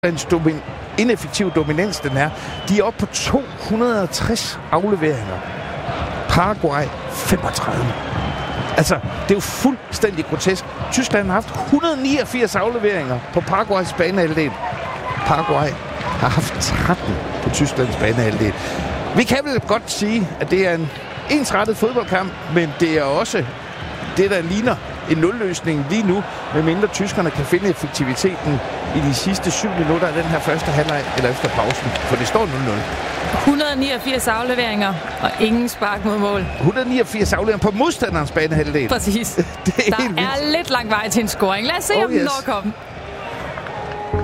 ineffektiv dominans, den her. De er oppe på 260 afleveringer. Paraguay 35. Altså, det er jo fuldstændig grotesk. Tyskland har haft 189 afleveringer på Paraguays banehalvdel. Paraguay har haft 13 på Tysklands banehalvdel. Vi kan vel godt sige, at det er en ensrettet fodboldkamp, men det er også det, der ligner en nulløsning lige nu, medmindre tyskerne kan finde effektiviteten i de sidste 7 minutter af den her første halvleg eller efter pausen, for det står 0-0. 189 afleveringer og ingen spark mod mål. 189 afleveringer på modstanderens banehalvdel. Præcis. Der er lidt lang vej til en scoring. Lad os se, om den når at komme.